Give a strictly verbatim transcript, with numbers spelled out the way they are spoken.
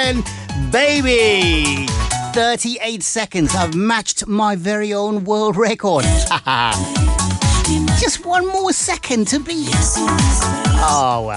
again, baby. thirty-eight seconds. I've matched my very own world record. Just one more second to beat. Oh, well.